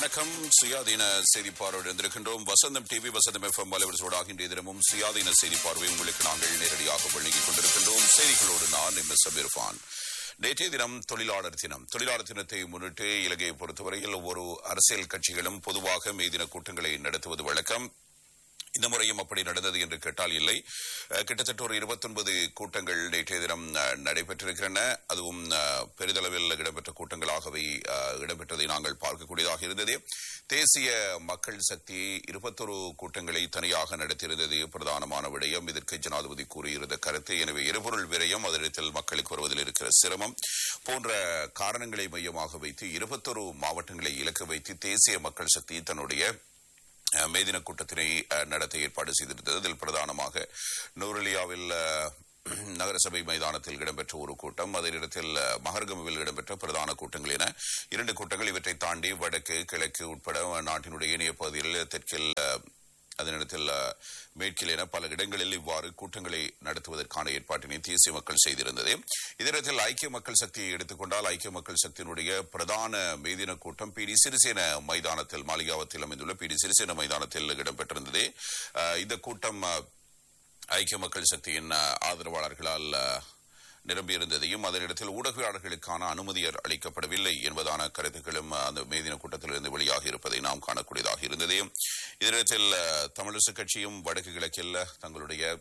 வணக்கம். சுயாதீன செய்தி பார்வையோடு இருந்திருக்கின்றோம். வசந்தம் டிவி, வசந்தம் FM அலைவரிசையோடாக இன்றைய தினமும் சுயாதீன செய்தி பார்வை உங்களுக்கு நாங்கள் நேரடியாக வழங்கிக் கொண்டிருக்கின்றோம். செய்திகளோடு நான் MS அபிர்பான். நேற்றைய தினம் தொழிலாளர் தினம். தொழிலாளர் தினத்தை முன்னிட்டு இலங்கையை பொறுத்தவரையில் ஒவ்வொரு அரசியல் கட்சிகளும் பொதுவாக மே தின கூட்டங்களை நடத்துவது வழக்கம். இந்த முறையும் அப்படி நடந்தது என்று கேட்டால் இல்லை. கிட்டத்தட்ட ஒரு 29 கூட்டங்கள் நேற்றைய தினம் நடைபெற்றிருக்கின்றன. அதுவும் பெரிதளவில் இடம்பெற்ற கூட்டங்களாகவே இடம்பெற்றதை நாங்கள் பார்க்கக்கூடியதாக இருந்தது. தேசிய மக்கள் சக்தி 21 கூட்டங்களை தனியாக நடத்தியிருந்தது பிரதானமான விடயம். இதற்கு ஜனாதிபதி கூறியிருந்த கருத்து. எனவே எரிபொருள் விரயம், அதனிடத்தில் மக்களுக்கு வருவதில் இருக்கிற சிரமம் போன்ற காரணங்களை மையமாக வைத்து 21 மாவட்டங்களை இலக்கு வைத்து தேசிய மக்கள் சக்தி தன்னுடைய மேதின கூட்டத்தினை நடத்த ஏற்பாடு செய்திருந்தது. இதில் பிரதானமாக நூரலியாவில் நகரசபை மைதானத்தில் இடம்பெற்ற ஒரு கூட்டம், அதே நேரத்தில் மகர்கமுவில் இடம்பெற்ற பிரதான கூட்டங்கள் என 2 கூட்டங்கள். இவற்றை தாண்டி வடக்கு, கிழக்கு உட்பட நாட்டினுடைய இணைய பகுதியில், தெற்கில், அதனிடத்தில் மேற்கில் என பல இடங்களில் இவ்வாறு கூட்டங்களை நடத்துவதற்கான ஏற்பாட்டினை தேசிய மக்கள் செய்திருந்தது. இதனிடத்தில் ஐக்கிய மக்கள் சக்தியை எடுத்துக்கொண்டால், ஐக்கிய மக்கள் சக்தியினுடைய பிரதான மேதின கூட்டம் PD சிறிசேன மைதானத்தில், மாளிகாவத்தில் அமைந்துள்ள PD சிறிசேன மைதானத்தில் இடம்பெற்றிருந்தது. இந்த கூட்டம் ஐக்கிய மக்கள் சக்தியின் ஆதரவாளர்களால் நிரம்பியிருந்ததையும், அதனிடத்தில் ஊடகவியலாளர்களுக்கான அனுமதி அளிக்கப்படவில்லை என்பதான கருத்துக்களும் அந்த மேதின கூட்டத்திலிருந்து வெளியாக இருப்பதை நாம் காணக்கூடியதாக இருந்தது. இதனிடத்தில் தமிழரசு கட்சியும் வடக்கு கிழக்கில் தங்களுடைய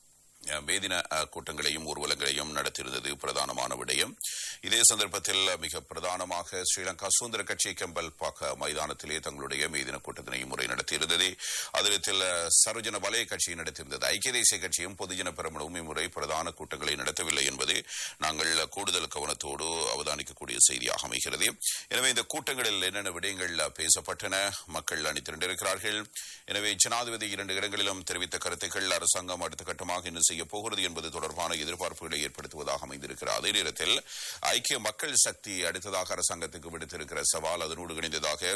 மேதின கூட்டங்களையும் ஊர்வலங்களையும் நடத்தியிருந்தது பிரதானமான விடயம். இதே சந்தர்ப்பத்தில் மிக பிரதானமாக ஸ்ரீலங்கா சுதந்திர கட்சி கெம்பல் பாக்க மைதானத்திலே தங்களுடைய மேதின கூட்டத்தினை முறை நடத்தியிருந்தது. அதில் சர்வஜன வலய கட்சியை நடத்தியிருந்தது. ஐக்கிய தேசிய கட்சியும் பொதுஜன பெரமுனவும் இம்முறை பிரதான கூட்டங்களை நடத்தவில்லை என்பது நாங்கள் கூடுதல் கவனத்தோடு அவதானிக்கக்கூடிய செய்தியாக அமைகிறது. எனவே இந்த கூட்டங்களில் என்னென்ன விடயங்கள் பேசப்பட்டன, மக்கள் அணிதிரண்டிருக்கிறார்கள். எனவே ஜனாதிபதி 2 இடங்களிலும் தெரிவித்த கருத்துக்கள் அரசாங்கம் அடுத்த கட்டமாக என்ன செய்ய போகிறது என்பது தொடர்பான எதிர்பார்ப்புகளை ஏற்படுத்துவதாக அமைந்திருக்கிறார். அதே நேரத்தில் ஐக்கிய மக்கள் சக்தி அடுத்ததாக அரசாங்கத்துக்கு விடுத்திருக்கிற சவால், அதனோடு இணைந்ததாக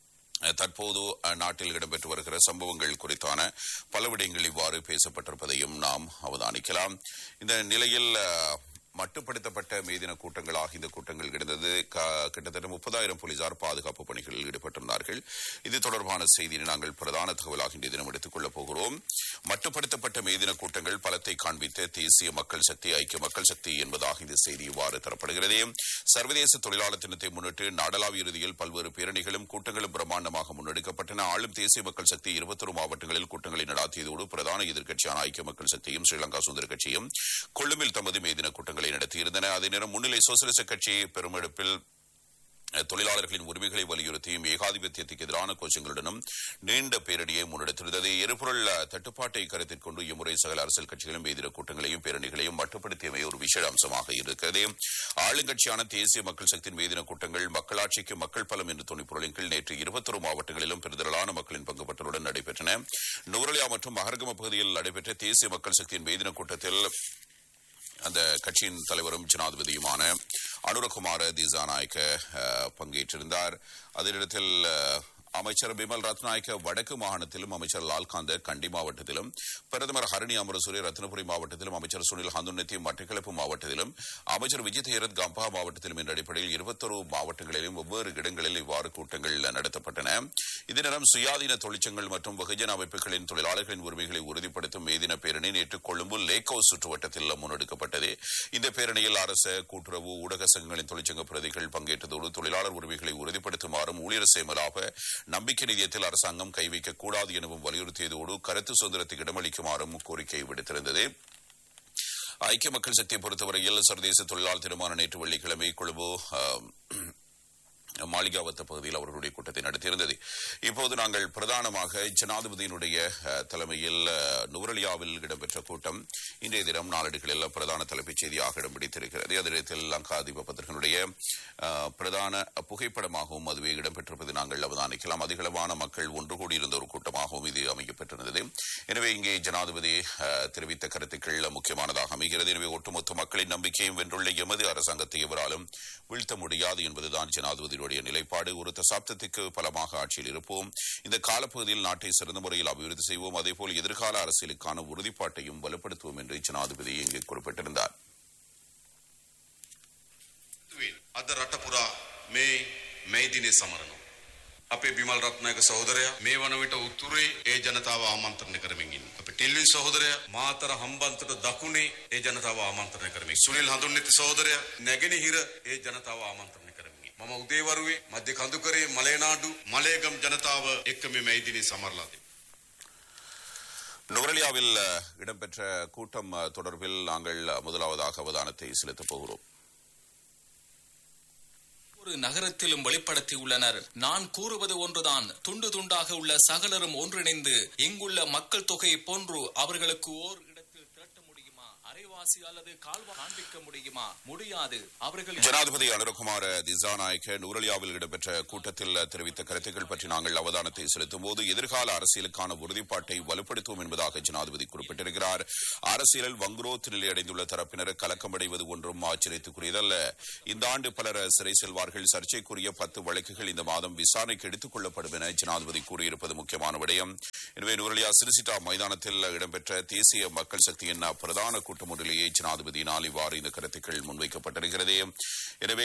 தற்போது நாட்டில் இடம்பெற்று வருகிற சம்பவங்கள் குறித்தான பல விடயங்கள் இவ்வாறு பேசப்பட்டிருப்பதையும் நாம் அவதானிக்கலாம். இந்த நிலையில் மட்டுப்படுத்தப்பட்ட மேதின கூட்டங்களாக இந்த கூட்டங்கள் கிடந்தது. கிட்டத்தட்ட 30,000 போலீசார் பாதுகாப்பு பணிகளில் ஈடுபட்டிருந்தார்கள். இது தொடர்பான செய்தியை நாங்கள் பிரதான தகவலாக இன்றைய தினம் எடுத்துக் கொள்ளப் போகிறோம். மட்டுப்படுத்தப்பட்ட மேதின கூட்டங்கள் பலத்தை காண்பித்த தேசிய மக்கள் சக்தி, ஐக்கிய மக்கள் சக்தி என்பதாக இந்த செய்தி இவ்வாறு தரப்படுகிறது. சர்வதேச தொழிலாளர் தினத்தை முன்னிட்டு நாடளாவிய இறுதியில் பல்வேறு பேரணிகளும் கூட்டங்களும் பிரம்மாண்டமாக முன்னெடுக்கப்பட்டன. ஆளும் தேசிய மக்கள் சக்தி 21 மாவட்டங்களில் கூட்டங்களை நடாத்தியதோடு பிரதான எதிர்க்கட்சியான ஐக்கிய மக்கள் சக்தியும் ஸ்ரீலங்கா சுதந்திர கட்சியும் கொழும்பில் தமது மேதின கூட்டங்களை நடத்தியிருந்தன. அதே நேரம் முன்னிலை சோசலிச கட்சி பெருமெடுப்பில் தொழிலாளர்களின் உரிமைகளை வலியுறுத்தியும் ஏகாதிபத்தியத்துக்கு எதிரான கோஷங்களுடனும் நீண்ட பேரணியை முன்னெடுத்திருந்தது. எரிபொருள் தட்டுப்பாட்டை கருத்தில் கொண்டு இம்முறை சகல அரசியல் கட்சிகளும் மேதின கூட்டங்களையும் பேரணிகளையும் மட்டுப்படுத்தியமை ஒரு விசேட அம்சமாக இருக்கிறது. ஆளுங்கட்சியான தேசிய மக்கள் சக்தியின் மேதின கூட்டங்கள் மக்களாட்சிக்கு மக்கள் பலம் என்ற துணைப்பொருளின் கீழ் நேற்று 21 மாவட்டங்களிலும் பெருந்திரளான மக்களின் பங்குபற்றலுடன் நடைபெற்றன. நுவரலியா மற்றும் மகர்கம பகுதியில் நடைபெற்ற தேசிய மக்கள் சக்தியின் மேதின கூட்டத்தில் அந்த கட்சியின் தலைவரும் ஜனாதிபதியுமான அனுரகுமார திசாநாயக்க பங்கேற்றிருந்தார். அதே நேரத்தில் அமைச்சர் பிமல் ரத்நாயக்க வடக்கு மாகாணத்திலும், அமைச்சர் லால்காந்த கண்டி மாவட்டத்திலும், பிரதமர் ஹரணி அமரசூரி ரத்னபுரி மாவட்டத்திலும், அமைச்சர் சுனில் ஹந்துன்னத்தி மட்டக்களப்பு மாவட்டத்திலும், அமைச்சர் விஜித் ஹேரத் கம்பா மாவட்டத்திலும் என்ற அடிப்படையில் 21 மாவட்டங்களிலும் வெவ்வேறு இடங்களில் இவ்வாறு கூட்டங்கள் நடத்தப்பட்டன. இதே நேரம் சுயாதீன தொழிற்சங்கங்கள் மற்றும் வெகுஜன அமைப்புகளின் தொழிலாளர்களின் உரிமைகளை உறுதிப்படுத்தும் மேதின பேரணி நேற்று கொழும்பு லேக் ஹவுஸ் சுற்றுவட்டத்தில் முன்னெடுக்கப்பட்டது. இந்த பேரணியில் அரச, கூட்டுறவு, ஊடக சங்கங்களின் தொழிற்சங்க பிரதிகள் பங்கேற்றதோடு தொழிலாளர் உரிமைகளை உறுதிப்படுத்துமாறும் ஊழியர் சேமலாக நம்பிக்கை நிதியத்தில் அரசாங்கம் கை வைக்கக் கூடாது எனவும் வலியுறுத்தியதோடு கருத்து சுதந்திரத்துக்கு இடமளிக்குமாறும் கோரிக்கை விடுத்திருந்தது. ஐக்கிய மக்கள் சக்தியை பொறுத்தவரையில் சர்வதேச தொழிலாளர் தினமான நேற்று வெள்ளிக்கிழமை கொழும்பு மாளிகாவத்த பகுதியில் அவர்களுடைய கூட்டத்தை நடத்தியிருந்தது. இப்போது நாங்கள் பிரதானமாக ஜனாதிபதியினுடைய தலைமையில் நுவரலியாவில் இடம்பெற்ற கூட்டம் இன்றைய தினம் நாளேடுகளில் பிரதான தலைப்புச் செய்தியாக இடம் பிடித்திருக்கிறது. அதே நேரத்தில் லங்கா அதிபதியினுடைய பிரதான புகைப்படமாகவும் அதுவே இடம்பெற்றிருப்பதை நாங்கள் அவதானிக்கலாம். அதிகளவான மக்கள் ஒன்று கூடியிருந்த ஒரு கூட்டமாகவும் இது அமைக்கப்பட்டிருந்தது. எனவே இங்கே ஜனாதிபதி தெரிவித்த கருத்துக்கள் முக்கியமானதாக அமைகிறது. எனவே ஒட்டுமொத்த மக்களின் நம்பிக்கையும் வென்றுள்ள எமது அரசாங்கத்தை எவராலும் வீழ்த்த முடியாது என்பதுதான் ஜனாதிபதி நிலைப்பாடு. ஒரு தசாப்தத்துக்கு பலமாக ஆட்சியில் இருப்போம். இந்த காலப்பகுதியில் நாட்டை சிறந்த முறையில் அபிவிருத்தி செய்வோம். அதேபோல் எதிர்கால அரசியலுக்கான உறுதிப்பாட்டையும் வலுப்படுத்துவோம் என்று ஜனாதிபதி இங்கு குறிப்பிட்டிருந்தார். අද රට පුරා මේ දිනේ සමරනවා. අපේ බිමල් රත්නායක සහෝදරයා මේ වන විට උතුරේ ඒ ජනතාව ආමන්ත්‍රණය කරමින් ඉන්නේ. අපේ ටෙල්වින් සහෝදරයා මාතර හම්බන්තොට දකුණේ ඒ ජනතාව ආමන්ත්‍රණය කරමින්. සුනිල් හඳුන්නිති සහෝදරයා නැගෙනහිර ඒ ජනතාව ආමන්ත්‍රණය කරමින්. මම උදේවරුවේ මධ්‍ය කඳුකරේ මලේනාඩු මලේගම් ජනතාව එක්ක මේ දිනේ සමරලා තිබෙනවා. நுவரெலியாவில் இடம்பெற்ற கூட்டம் தொடர்பில் நாங்கள் முதலாவதாக அவதானத்தை செலுத்தப் போகிறோம். ஒரு நகரத்திலும் வெளிப்படுத்தியுள்ளனர். நான் கூறுவது ஒன்றுதான், துண்டு துண்டாக உள்ள சகலரும் ஒன்றிணைந்து இங்குள்ள மக்கள் தொகை போன்று அவர்களுக்கு ஓர் இடத்தில் திரட்ட முடியுமா? அரைவாசி அல்லது கால்வா காண்பிக்க முடியுமா? முடியாது. அவர்கள் ஜனாதிபதி அனுரகுமார திசாநாயக்க நுவரெலியாவில் இடம்பெற்ற கூட்டத்தில் தெரிவித்த கருத்துக்கள் பற்றி நாங்கள் அவதானத்தை செலுத்தும் போது எதிர்கால அரசியலுக்கான உறுதிப்பாட்டை வலுப்படுத்துவோம் என்பதாக ஜனாதிபதி குறிப்பிட்டிருக்கிறார். அரசியலில் வங்குரோத் நிலையடைந்துள்ள தரப்பினர் கலக்கமடைவது ஒன்றும் ஆச்சரியத்துக்குரியதல்ல. இந்த ஆண்டு பலர் சிறை செல்வார்கள். சர்ச்சைக்குரிய 10 வழக்குகள் இந்த மாதம் விசாரணைக்கு எடுத்துக் கொள்ளப்படும் என ஜனாதிபதி கூறியிருப்பது முக்கியமான விடயம். எனவே நுவரெலியா சிறிசிட்டா மைதானத்தில் இடம்பெற்ற தேசிய மக்கள் சக்தியின் பிரதான கூட்டம் ஒன்றிலேயே ஜனாதிபதியினால் இவ்வாறு இந்த கருத்துக்கள் முன்வைக்கப்பட்டிருக்கிறது. எனவே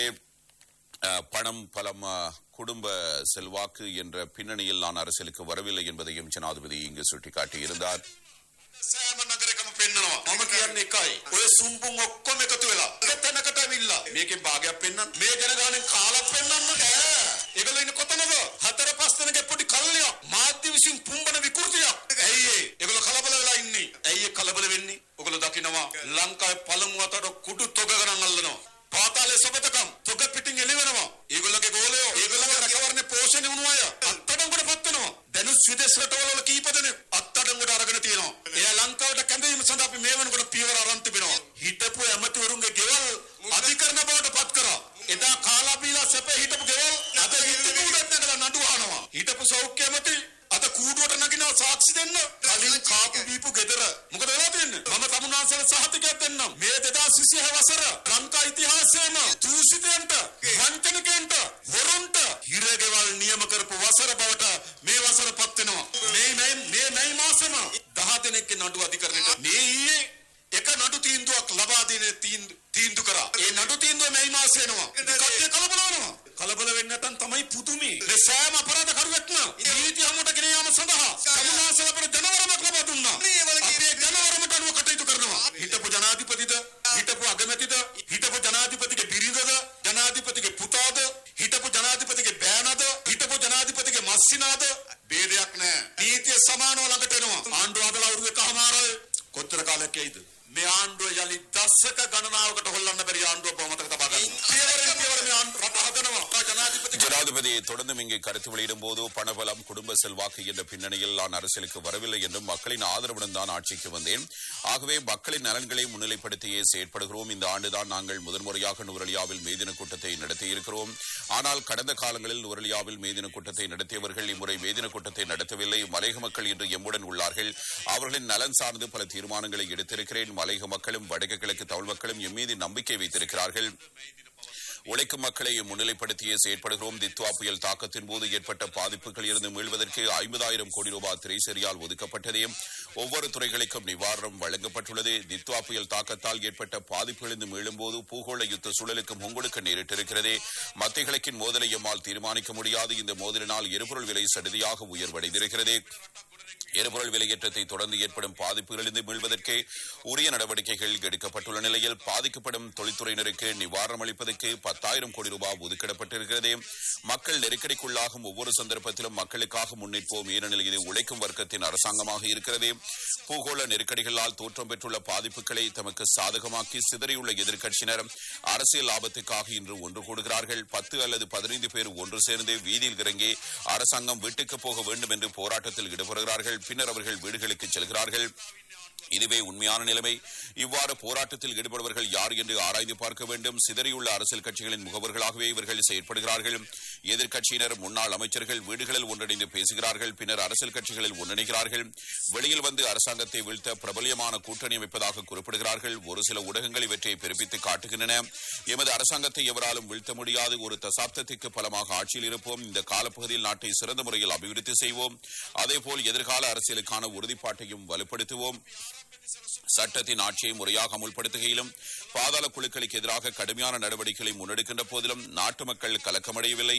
பணம் பலம் குடும்ப செல்வாக்கு என்ற பின்னணியில் நான் அரசியலுக்கு வரவில்லை என்பதையும் ஜனாதிபதி இங்கு சுட்டிக்காட்டியிருந்தார். සෑම නගරයකම පෙන්නනවා. මම කියන්නේ එකයි. ඔය සුම්බුන් ඔක්කොම එකතු වෙලා එතනකට ඇවිල්ලා මේකෙන් භාගයක් පෙන්නන්න. මේ ජනගහනෙන් කාලක් පෙන්නන්න බෑ. ඒගොල්ලෝ ඉන්නේ කොතනද? 4-5 දෙනෙක් පොඩි කල්ලියක්. මාධ්‍ය විසින් පුම්බන විකෘතියක්. ඇයි ඒ? ඒගොල්ලෝ කලබල වෙලා ඉන්නේ. ඇයි ඒ කලබල වෙන්නේ? ඔයගොල්ලෝ දකිනවා ලංකාවේ පළමු අතට කුඩු තොග ගණන් අල්ලනවා. පාතාලේ සබතකම් තොග පිටින් එළිවෙනවා. ඒගොල්ලෝගේ ගෝලයෝ ඒගොල්ලෝගේ රැකවරණේ පෝෂණය වුණු අය අත්අඩංගුවටපත් වෙනවා. දැනුත් විදේශ රටවල කීප දෙනෙක් අත්අඩංගුවට අරගෙන තියෙනවා. එයා ලංකාවට කැඳවීම සඳහා අපි මේ වෙනකොට පියවර අරන් තිබෙනවා. හිටපු ඇමතිවරුන්ගේ ගෙවල් අධිකරණ බවට පත් කරා. එදා කාලා බීලා සැප හිටපු ගෙවල් අද හිටපුඩක් නැගලා නඩු අහනවා. හිටපු සෞඛ්‍ය ඇමති අද කූඩුවට නගිනවා සාක්ෂි දෙන්න. කලින් කාපු බීපු ගෙදර මොකද වෙලා තියෙන්නේ? මම තමුන්නාන්සල සහතිකයක් දෙන්නම්. මේ 2026 වසර ලංකා ඉතිහාසයේම දූෂිතයන්ට වංචනිකයන්ට වරුන්ට හිරගෙවල් නියම කරපු වසර බවට මේ වසර පත් වෙනවා. මේ මාසෙම 10 දෙනෙක්ගේ නඩු අධිකරණයට මේ ඊයේ එක නඩු තීන්දුවක් ලබා දෙන තීන්දුව කරා. ඒ නඩු තීන්දුව මේ මාසෙ එනවා. කට්ටිය කලබල වෙනවා. කලබල වෙන්නේ නැත්නම් තමයි පුදුමේ. මේ සෑම අපරාධ කරුවෙක්ම නීති අමුඩ ගෙන යාම සඳහා සමුනාසල අපේ ජනවරමක් ලබා දුන්නා. අපේ ජනවරමට අනුව කටයුතු කරනවා. හිටපු ජනාධිපතිද, හිටපු අගමැතිද, හිටපු ජනාධිපතිගේ බිරිඳද, ජනාධිපතිගේ පුතාද, හිටපු ජනාධිපතිගේ බෑනද, හිටපු ජනාධිපතිගේ මස්සිනාද ભેදයක් නැහැ. නීතිය සමානව ළඟට එනවා. ආණ්ඩුව හදලා අවුරුදු එකමාරයි කොච්චර කාලයක් යයිද? මේ ආණ්ඩුව යලි දශක ගණනාවකට හොල්ලන්න බැරි ආණ්ඩුව බොමතක තබා ஜனாதிபதி தொடர்ந்தும் இங்கே கருத்து வெளியிடும் போது பணபலம் குடும்ப செல்வாக்கு என்ற பின்னணியில் நான் அரசியலுக்கு வரவில்லை என்றும் மக்களின் ஆதரவுடன் தான் ஆட்சிக்கு வந்தேன். ஆகவே மக்களின் நலன்களை முன்னிலைப்படுத்தியே செயற்படுகிறோம். இந்த ஆண்டுதான் நாங்கள் முதன்முறையாக நுவரெலியாவில் மேதின கூட்டத்தை நடத்தியிருக்கிறோம். ஆனால் கடந்த காலங்களில் நுவரெலியாவில் மேதின கூட்டத்தை நடத்தியவர்கள் இம்முறை மேதின கூட்டத்தை நடத்தவில்லை. மலையக மக்கள் இன்று எம்முடன் உள்ளார்கள். அவர்களின் நலன் சார்ந்து பல தீர்மானங்களை எடுத்திருக்கிறேன். மலையக மக்களும் வடக்கு கிழக்கு தமிழ் மக்களும் எம் மீது நம்பிக்கை வைத்திருக்கிறார்கள். உழைக்கும் மக்களை முன்னிலைப்படுத்தியே செயற்படுகிறோம். தித்வா புயல் தாக்கத்தின் போது ஏற்பட்ட பாதிப்புகள் இருந்து மீள்வதற்கு 50,000 கோடி ரூபாய் திரைசேரியால் ஒதுக்கப்பட்டது. ஒவ்வொரு துறைகளுக்கும் நிவாரணம் வழங்கப்பட்டுள்ளது. தித்வா புயல் தாக்கத்தால் ஏற்பட்ட பாதிப்புகளிலிருந்து மீளும் போது பூகோள யுத்த சூழலுக்கு முங்கொடுக்க நேரிட்டிருக்கிறது. மத்திய கிழக்கின் மோதலை எம்மால் தீர்மானிக்க முடியாது. இந்த மோதலினால் எரிபொருள் விலை சடுதியாக உயர்வடைந்திருக்கிறது. எரிபொருள் விலையேற்றத்தை தொடர்ந்து ஏற்படும் பாதிப்புகளிலிருந்து மீள்வதற்கு உரிய நடவடிக்கைகள் எடுக்கப்பட்டுள்ள நிலையில் பாதிக்கப்படும் தொழில்துறையினருக்கு நிவாரணம் அளிப்பதற்கு 10,000 கோடி ரூபாய் ஒதுக்கிடப்பட்டிருக்கிறது. மக்கள் நெருக்கடிக்குள்ளாகும் ஒவ்வொரு சந்தர்ப்பத்திலும் மக்களுக்காக முன்னிற்போம். ஏனெனில் இது உழைக்கும் வர்க்கத்தின் அரசாங்கமாக இருக்கிறது. பூகோள நெருக்கடிகளால் தோற்றம் பெற்றுள்ள பாதிப்புகளை தமக்கு சாதகமாக்கி சிதறியுள்ள எதிர்க்கட்சியினர் அரசியல் லாபத்துக்காக இன்று ஒன்று கூடுகிறார்கள். 10 அல்லது 15 பேர் ஒன்று சேர்ந்து வீதியில் இறங்கி அரசாங்கம் வீட்டுக்கு போக வேண்டும் என்று போராட்டத்தில் ஈடுபடுகிறார்கள். பின்னர் அவர்கள் வீடுகளுக்கு செல்கிறார்கள். இதுவே உண்மையான நிலைமை. இவ்வாறு போராட்டத்தில் ஈடுபடுவர்கள் யார் என்று ஆராய்ந்து பார்க்க வேண்டும். சிதறியுள்ள அரசியல் கட்சிகளின் முகவர்களாகவே இவர்கள் செயற்படுகிறார்கள். எதிர்க்கட்சியினர் முன்னாள் அமைச்சர்கள் வீடுகளில் ஒன்றிணைந்து பேசுகிறார்கள். பின்னர் அரசியல் கட்சிகளில் ஒன்றிணைகிறார்கள். வெளியில் வந்து அரசாங்கத்தை வீழ்த்த பிரபலியமான கூட்டணி அமைப்பதாக குறிப்பிடுகிறார்கள். ஒரு சில ஊடகங்கள் இவற்றை பெருப்பித்து காட்டுகின்றன. எமது அரசாங்கத்தை எவராலும் வீழ்த்த முடியாது. ஒரு தசாப்தத்திற்கு பலமாக ஆட்சியில் இருப்போம். இந்த காலப்பகுதியில் நாட்டை சிறந்த முறையில் அபிவிருத்தி செய்வோம். அதேபோல் எதிர்கால அரசியலுக்கான உறுதிப்பாட்டையும் வலுப்படுத்துவோம். சட்டத்தின் ஆட்சியை முறையாக அமுல்படுத்துகையிலும் பாதாள குழுக்களுக்கு எதிராக கடுமையான நடவடிக்கைகளை முன்னெடுக்கின்ற போதிலும் நாட்டு மக்கள் கலக்கமடையவில்லை.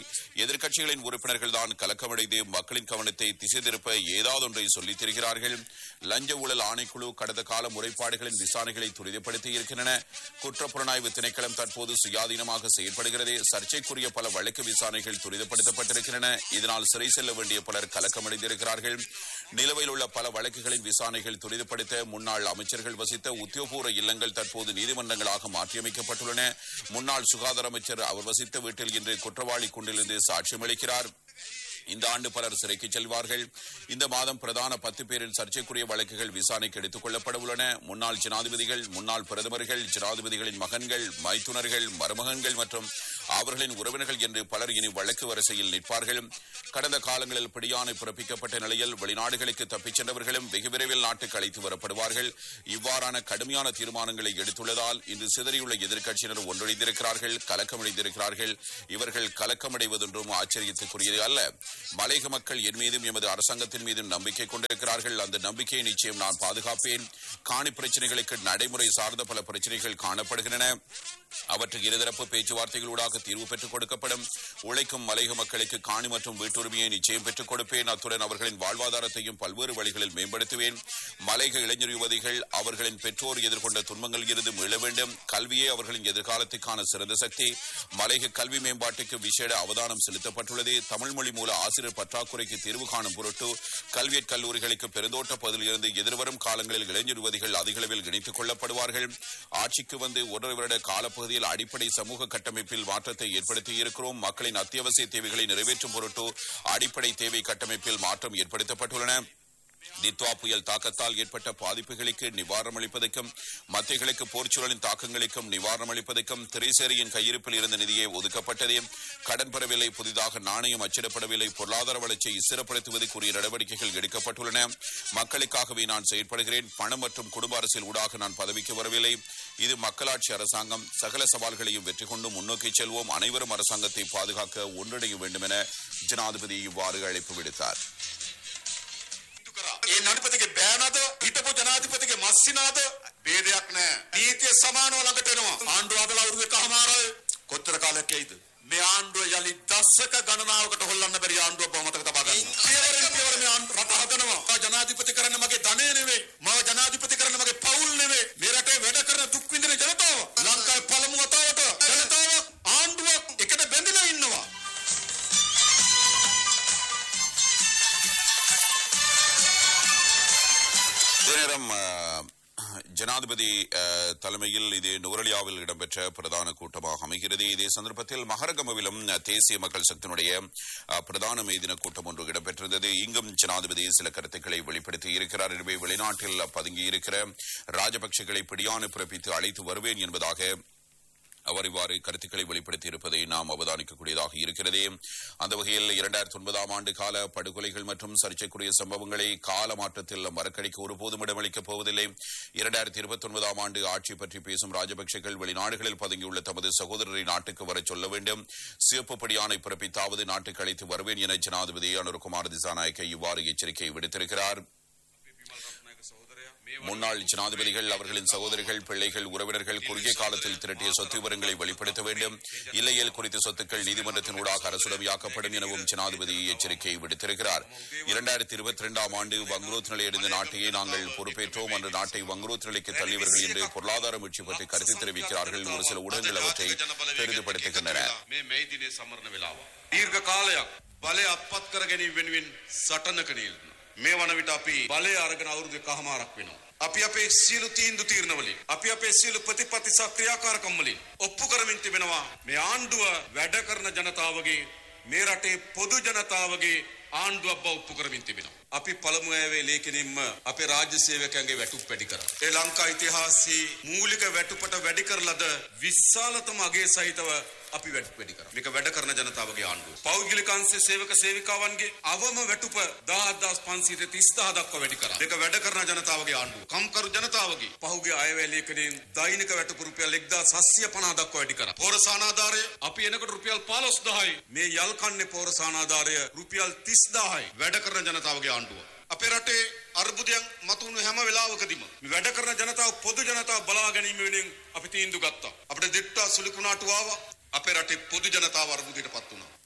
எதிர்க்கட்சிகளின் உறுப்பினர்கள் தான் கலக்கமடைந்து மக்களின் கவனத்தை திசை திருப்ப ஏதாவது ஒன்றை சொல்லித் தருகிறார்கள். லஞ்ச ஊழல் ஆணைக்குழு கடந்த கால முறைப்பாடுகளின் விசாரணைகளை துரிதப்படுத்தி இருக்கின்றன. குற்றப்புலனாய்வு திணைக்களம் தற்போது சுயாதீனமாக செயல்படுகிறது. சர்ச்சைக்குரிய பல வழக்கு விசாரணைகள் துரிதப்படுத்தப்பட்டிருக்கின்றன. இதனால் சிறை செல்ல வேண்டிய பலர் கலக்கமடைந்திருக்கிறார்கள். நிலுவையில் உள்ள பல வழக்குகளின் விசாரணைகள் துரிதப்படுத்த முன்னாள் அமைச்சர்கள் வசித்த உத்தியோகபூர்வ இல்லங்கள் தற்போது நீதிமன்றங்களாக மாற்றியமைக்கப்பட்டுள்ளன. முன்னாள் சுகாதார அமைச்சர் அவர் வசித்த வீட்டில் இன்று குற்றவாளி குண்டிலிருந்து சாட்சியமளிக்கிறார். இந்த ஆண்டு பலர் சிறைக்கு செல்வார்கள். இந்த மாதம் பிரதான 10 பேரின் சர்ச்சைக்குரிய வழக்குகள் விசாரணைக்கு எடுத்துக் கொள்ளப்பட உள்ளன. முன்னாள் ஜனாதிபதிகள், முன்னாள் பிரதமர்கள், ஜனாதிபதிகளின் மகன்கள், மைத்துனர்கள், மருமகன்கள் மற்றும் அவர்களின் உறவினர்கள் என்று பலர் இனி வழக்கு வரிசையில் நிற்பார்கள். கடந்த காலங்களில் பிடியாணை பிறப்பிக்கப்பட்ட நிலையில் வெளிநாடுகளுக்கு தப்பிச் சென்றவர்களும் வெகு விரைவில் நாட்டுக்கு அழைத்து வரப்படுவார்கள். இவ்வாறான கடுமையான தீர்மானங்களை எடுத்துள்ளதால் இன்று சிதறியுள்ள எதிர்க்கட்சியினர் ஒன்றிணைந்திருக்கிறார்கள், கலக்கமடைந்திருக்கிறார்கள். இவர்கள் கலக்கமடைவதொன்றும் ஆச்சரியத்துக்குரியது அல்ல. மலையக மக்கள் என் மீதும் எமது அரசாங்கத்தின் மீதும் நம்பிக்கை கொண்டிருக்கிறார்கள். அந்த நம்பிக்கையை நிச்சயம் நான் பாதுகாப்பேன். காணி பிரச்சனைகளுக்கு நடைமுறை சார்ந்த பல பிரச்சனைகள் காணப்படுகின்றன. அவற்றுக்கு இருதரப்பு பேச்சுவார்த்தைகளூடாக தீர்வு பெற்றுக் கொடுக்கப்படும். உழைக்கும் மலையக மக்களுக்கு காணி மற்றும் வீட்டுரிமையை நிச்சயம் பெற்றுக் கொடுப்பேன். அத்துடன் அவர்களின் வாழ்வாதாரத்தையும் பல்வேறு வழிகளில் மேம்படுத்துவேன். மலையக இளைஞர் யுவதிகள் அவர்களின் பெற்றோர் எதிர்கொண்ட துன்பங்கள் இருந்து மீள வேண்டும். கல்வியே அவர்களின் எதிர்காலத்துக்கான சிறந்த சக்தி. மலையக கல்வி மேம்பாட்டுக்கு விசேட அவதானம் செலுத்தப்பட்டுள்ளது. தமிழ் மொழி மூல ஆசிரியர் பற்றாக்குறைக்கு தீர்வு காணும் பொருட்டு கல்வியற் கல்லூரிகளுக்கு பெருந்தோட்ட பகுதியில் இருந்து எதிர்வரும் காலங்களில் இளைஞர் யுவதிகள் அதிகளவில் இணைத்துக் கொள்ளப்படுவார்கள். ஆட்சிக்கு வந்து 1 வருட காலப்பகுதியில் அடிப்படை சமூக கட்டமைப்பில் மாற்றத்தை ஏற்படுத்தி இருக்கிறோம். மக்களின் அத்தியாவசிய தேவைகளை நிறைவேற்றும் பொருட்டு அடிப்படை தேவை கட்டமைப்பில் மாற்றம் ஏற்படுத்தப்பட்டுள்ளன. நித்வா புயல் தாக்கத்தால் ஏற்பட்ட பாதிப்புகளுக்கு நிவாரணம் அளிப்பதற்கும் மத்தியர்களுக்கு போர்ச்சூழலின் தாக்கங்களுக்கும் நிவாரணம் அளிப்பதற்கும் திரைசேரியின் கையிருப்பில் இருந்த நிதியை ஒதுக்கப்பட்டது. கடன் பெறவில்லை, புதிதாக நாணயம் அச்சிடப்படவில்லை. பொருளாதார வளர்ச்சியை ஸ்திரப்படுத்துவதற்குரிய நடவடிக்கைகள் எடுக்கப்பட்டுள்ளன. மக்களுக்காகவே நான் செயற்படுகிறேன். பணம் மற்றும் குடும்ப அரசியல் ஊடாக நான் பதவிக்கு வரவில்லை. இது மக்களாட்சி அரசாங்கம். சகல சவால்களையும் வெற்றி கொண்டு முன்னோக்கி செல்வோம். அனைவரும் அரசாங்கத்தை பாதுகாக்க ஒன்றிணைய வேண்டும் என ஜனாதிபதி இவ்வாறு அழைப்பு விடுத்தார். ඒ නඩපතිගේ බෑනද හිටපු ජනාධිපතිගේ මස්සිනාද ભેදයක් නැහැ. නීතිය සමානව ළඟට එනවා. ආණ්ඩුව අදලා අවුරුදු එකමාරයි. කොච්චර කාලයක් යයිද? මේ ආණ්ඩුව යලි දශක ගණනාවකට හොල්ලන්න බැරි ආණ්ඩුවක් බවමතක තබා ගන්න. පියවරෙන් පියවර මේ රට හදනවා. ජනාධිපති කරන්න මගේ ධනය නෙවෙයි. මම ජනාධිපති කරන්න මගේ පවුල් නෙවෙයි. මේ රටේ වැඩ කරන දුක් විඳින ජනතාව. ලංකාවේ පළමු වතාවට ජනතාව ආණ්ඩුවක් එකට බැඳිලා ඉන්නවා. நேரம் ஜனாதிபதி தலைமையில் இது நுவரெலியாவில் இடம்பெற்ற பிரதான கூட்டமாக அமைகிறது. இதே சந்தர்ப்பத்தில் மகரகமவிலும் தேசிய மக்கள் சக்தியினுடைய பிரதான மைதின கூட்டம் ஒன்று இடம்பெற்றிருந்தது. இங்கும் ஜனாதிபதி சில கருத்துக்களை வெளிப்படுத்தி இருக்கிறார். எனவே வெளிநாட்டில் பதுங்கியிருக்கிற ராஜபக்சேகளை பிடியாணை பிறப்பித்து அழைத்து வருவேன் என்பதாக அவர் இவ்வாறு கருத்துக்களை வெளிப்படுத்தி இருப்பதை நாம் அவதானிக்கக்கூடியதாக இருக்கிறது. அந்த வகையில் 2009 ஆண்டு கால படுகொலைகள் மற்றும் சர்ச்சைக்குரிய சம்பவங்களை கால மாற்றத்தில் மறக்கடிக்க ஒருபோதும் இடமளிக்கப் போவதில்லை. 2029 ஆண்டு ஆட்சி பற்றி பேசும் ராஜபக்சேக்கள் வெளிநாடுகளில் பதுங்கியுள்ள தமது சகோதரரை நாட்டுக்கு வரச் சொல்ல வேண்டும். சிவப்பு படியானை பிறப்பித்தாவது நாட்டுக்கு அழைத்து வருவேன் என ஜனாதிபதி அனுரகுமார் திசாநாயக்க இவ்வாறு எச்சரிக்கை விடுத்திருக்கிறார். முன்னாள் ஜனாதிபதிகள் அவர்களின் சகோதரிகள், பிள்ளைகள், உறவினர்கள் குறுகிய காலத்தில் திரட்டிய சொத்து விவரங்களை வெளிப்படுத்த வேண்டும். இல்லையேல் குறித்த சொத்துக்கள் நீதிமன்றத்தினூடாக அரசுடமையாக்கப்படும் எனவும் ஜனாதிபதி எச்சரிக்கை விடுத்திருக்கிறார். 2022 ஆண்டு வங்குரோத் நிலையடைந்த நாட்டையே நாங்கள் பொறுப்பேற்றோம். அன்று நாட்டை வங்குரோத் நிலைக்கு தள்ளியவர்கள் என்று பொருளாதார மீட்சி பற்றி கருத்து தெரிவிக்கிறார்கள். ஒரு சில ஊடகங்கள் அவற்றை பெரிதுபடுத்துகின்றன. දීර්ඝ කාලයක් බලය අත්පත් කර ගැනීම වෙනුවෙන් සටනක නියැලෙනවා. මේ වන විට අපි බලය අරගෙන අවුරුදු එකමාරක් වෙනවා. අපි අපේ සියලු තීන්දුව තීරණ වලින් අපි අපේ සියලු ප්‍රතිපත්ති සහ ක්‍රියාකාරකම් වලින් ඔප්පු කරමින් තිබෙනවා. මේ ආණ්ඩුව වැඩ කරන ජනතාවගේ, මේ රටේ පොදු ජනතාවගේ ආණ්ඩුවක් බව ඔප්පු කරමින් තිබෙනවා. අපි පළමු ඇවේ ලේඛනින්ම අපේ රාජ්‍ය සේවකයන්ගේ වැටුප් වැඩි කරා. ඒ ලංකා ඉතිහාසයේ මූලික වැටුපට වැඩි කරලද විශාලතම අගය සහිතව අපි වැඩි කරා. මේක වැඩ කරන ජනතාවගේ ආණ්ඩුව. පෞද්ගලික අංශයේ සේවක සේවිකාවන්ගේ අවම වැටුප 17530 දක්වා වැඩි කරා. මේක වැඩ කරන ජනතාවගේ ආණ්ඩුව. කම්කරු ජනතාවගේ පහුගිය අයවැය ලේඛනයෙන් දෛනික වැටුප රුපියල් 1750 දක්වා වැඩි කරා. පෝරසානාධාරය අපි එනකොට රුපියල් 15000යි. මේ යල් කන්නේ පෝරසානාධාරය රුපියල් 30000යි. වැඩ කරන ජනතාවගේ ආණ්ඩුව. අපේ රටේ අර්බුදයන් මතුණු හැම වෙලාවකදීම මේ වැඩ කරන ජනතාව, පොදු ජනතාව බලා ගැනීම වෙනුවෙන් අපි තීන්දුව ගත්තා. අපිට දෙට්ටා සුළුකුණාටු ආවා. අපේ රටේ පොදු ජනතාව අර්බුදයට පත් වුණා.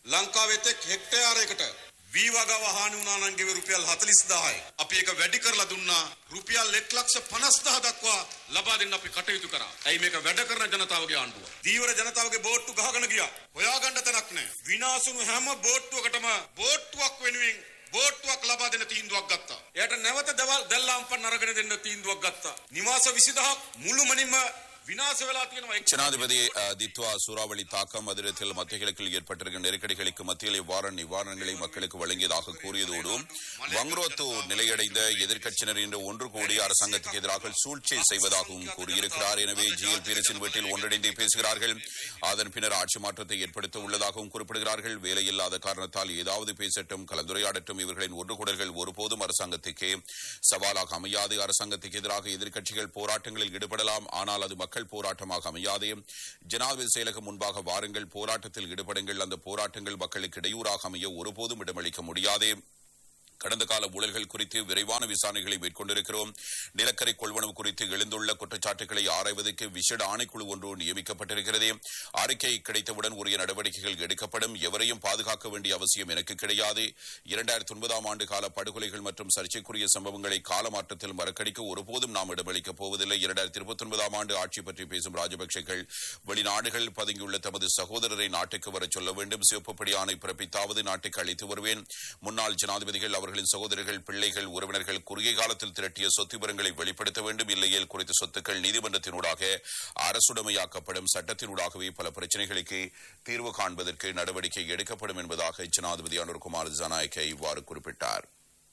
ලංකාවෙත් හෙක්ටයාරයකට වී වගාව හානි වුණා නම් ගෙවේ රුපියල් 40000යි. අපි ඒක වැඩි කරලා දුන්නා රුපියල් 1,50,000 දක්වා ලබා දෙන්න අපි කටයුතු කරා. ඇයි මේක වැඩ කරන ජනතාවගේ ආණ්ඩුව. දීවර ජනතාවගේ බෝට්ටු ගහගෙන ගියා. හොයාගන්න තැනක් නැහැ. විනාශුණු හැම බෝට්ටුවකටම බෝට්ටුවක් වෙනුවෙන් බෝට්ටුවක් ලබා දෙන්න තීන්දුවක් ගත්තා. එයාට නැවත දැල්ලාම් පන්න අරගෙන දෙන්න තීන්දුවක් ගත්තා. නිවාස 20000ක් මුළුමනින්ම விநாச වෙලා තියෙනවා. ஜனாதிபதி தித்வா சூறாவளி தாக்கம் அதிரத்தில் மத்திய கிழக்கில் ஏற்பட்டிருக்கிற நெருக்கடிகளுக்கு மத்தியில் இவ்வாறு நிவாரணங்களை மக்களுக்கு வழங்கியதாக கூறியதோடு வங்குரோத்து நிலையடைந்த எதிர்க்கட்சியினர் இன்று ஒன்று கூடி அரசாங்கத்துக்கு எதிராக சூழ்ச்சி செய்வதாகவும் கூறியிருக்கிறார். எனவே ஜிஎல் பீரிஸின் வீட்டில் ஒன்றிணைந்து பேசுகிறார்கள். அதன் பின்னர் ஆட்சி மாற்றத்தை ஏற்படுத்த உள்ளதாகவும் குறிப்பிடுகிறார்கள். வேலையில்லாத காரணத்தால் ஏதாவது பேசட்டும், கலந்துரையாடட்டும். இவர்களின் ஒன்று கூடல்கள் ஒருபோதும் அரசாங்கத்துக்கு சவாலாக அமையாது. அரசாங்கத்துக்கு எதிராக எதிர்க்கட்சிகள் போராட்டங்களில் ஈடுபடலாம், ஆனால் அது மக்கள் போராட்டமாக அமையாதே. ஜனாதிபதி செயலகம் முன்பாக வாருங்கள், போராட்டத்தில் ஈடுபடுங்கள். அந்த போராட்டங்கள் மக்களுக்கு இடையூறாக அமைய ஒருபோதும் இடமளிக்க முடியாதே. கடந்த கால ஊழல்கள் குறித்து விரைவான விசாரணைகளை மேற்கொண்டிருக்கிறோம். நிலக்கரி கொள்வனவு குறித்து எழுந்துள்ள குற்றச்சாட்டுகளை ஆராய்வதற்கு விசேட ஆணைக்குழு ஒன்று நியமிக்கப்பட்டிருக்கிறது. அறிக்கை கிடைத்தவுடன் உரிய நடவடிக்கைகள் எடுக்கப்படும். எவரையும் பாதுகாக்க வேண்டிய அவசியம் எனக்கு கிடையாது. 2009ஆம் ஆண்டு கால படுகொலைகள் மற்றும் சர்ச்சைக்குரிய சம்பவங்களை காலமாற்றத்தில் மறக்கடிக்க ஒருபோதும் நாம் இடமளிக்கப் போவதில்லை. 2029ஆம் ஆண்டு ஆட்சி பற்றி பேசும் ராஜபக்சேக்கள் வெளிநாடுகள் பதுங்கியுள்ள தமது சகோதரரை நாட்டுக்கு வரச் சொல்ல வேண்டும். சிவப்பு படி ஆணை பிறப்பித்தாவது நாட்டுக்கு அழைத்து வருவேன். முன்னாள் ஜனாதிபதிகள் அவர்களின் சகோதரர்கள், பிள்ளைகள், உறவினர்கள் குறுகிய காலத்தில் திரட்டிய சொத்து விவரங்களை வெளிப்படுத்த வேண்டும். இல்லையேல் குறித்த சொத்துக்கள் நீதிமன்றத்தினூடாக அரசுடைமையாக்கப்படும். சட்டத்தினூடாகவே பல பிரச்சனைகளுக்கு தீர்வு காண்பதற்கு நடவடிக்கை எடுக்கப்படும் என்பதாக ஜனாதிபதி அனுர்குமார் திசாநாயக்க இவ்வாறு குறிப்பிட்டார்.